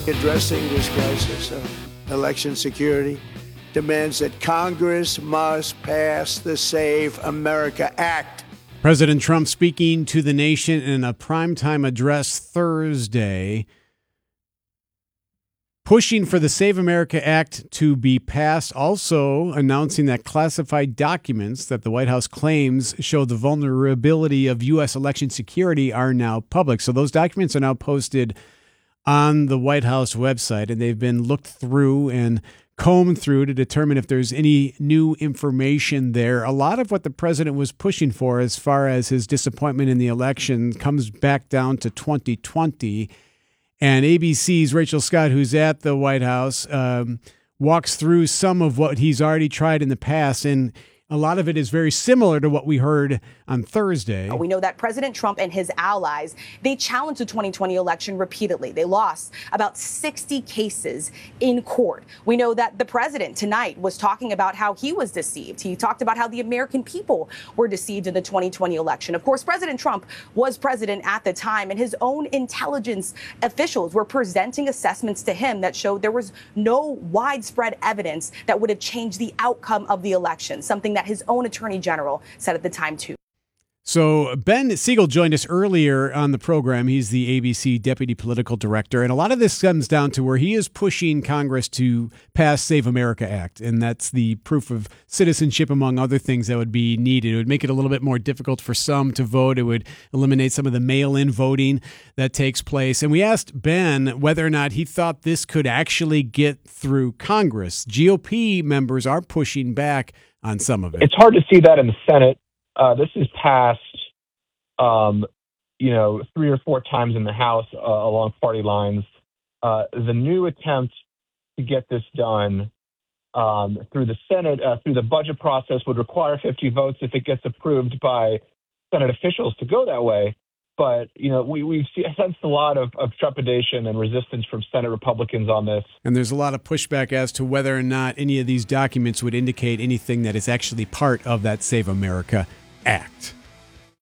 addressing this crisis of election security demands that Congress must pass the Save America Act. President Trump speaking to the nation in a primetime address Thursday, pushing for the Save America Act to be passed, also announcing that classified documents that the White House claims show the vulnerability of U.S. election security are now public. So those documents are now posted on the White House website, and they've been looked through and combed through to determine if there's any new information there. A lot of what the president was pushing for as far as his disappointment in the election comes back down to 2020. And ABC's Rachel Scott, who's at the White House, walks through some of what he's already tried in the past. And a lot of it is very similar to what we heard on Thursday. We know that President Trump and his allies, they challenged the 2020 election repeatedly. They lost about 60 cases in court. We know that the president tonight was talking about how he was deceived. He talked about how the American people were deceived in the 2020 election. Of course, President Trump was president at the time, and his own intelligence officials were presenting assessments to him that showed there was no widespread evidence that would have changed the outcome of the election, something that his own attorney general said at the time, too. So Ben Siegel joined us earlier on the program. He's the ABC Deputy Political Director. And a lot of this comes down to where he is pushing Congress to pass Save America Act. And that's the proof of citizenship, among other things that would be needed. It would make it a little bit more difficult for some to vote. It would eliminate some of the mail-in voting that takes place. And we asked Ben whether or not he thought this could actually get through Congress. GOP members are pushing back on some of it. It's hard to see that in the Senate. This is passed, 3 or 4 times in the House along party lines. The new attempt to get this done through the Senate, through the budget process, would require 50 votes if it gets approved by Senate officials to go that way. But, we've sensed a lot of trepidation and resistance from Senate Republicans on this. And there's a lot of pushback as to whether or not any of these documents would indicate anything that is actually part of that Save America Act.